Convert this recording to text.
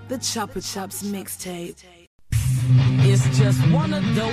The Chopper Chops mixtape. It's just one of those